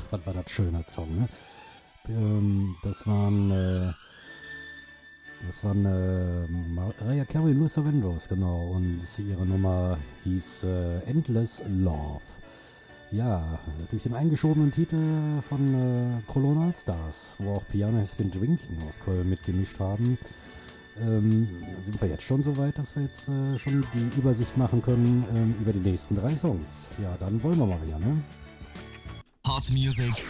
was war das schöner Song, ne? Das waren Mariah Carey und Luther Vandross, genau. Und ihre Nummer hieß Endless Love. Ja, durch den eingeschobenen Titel von Cologne All Stars, wo auch Piano Has Been Drinking aus Köln mitgemischt haben, sind wir jetzt schon so weit, dass wir jetzt schon die Übersicht machen können über die nächsten 3 Songs. Ja, dann wollen wir mal wieder, ne? Hot Music